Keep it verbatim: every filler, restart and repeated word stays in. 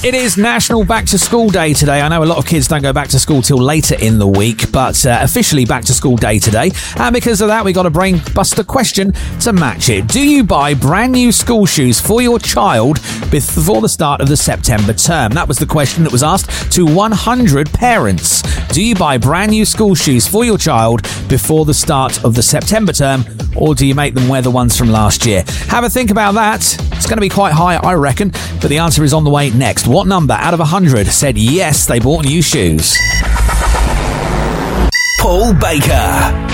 It is National Back to School Day today. I know a lot of kids don't go back to school till later in the week, but uh, officially Back to School Day today. And because of that, we got a brain buster question to match it. Do you buy brand new school shoes for your child before the start of the September term? That was the question that was asked to one hundred parents. Do you buy brand new school shoes for your child before the start of the September term, or do you make them wear the ones from last year? Have a think about that. It's going to be quite high, I reckon, but the answer is on the way next. What number out of one hundred said yes, they bought new shoes? Paul Baker.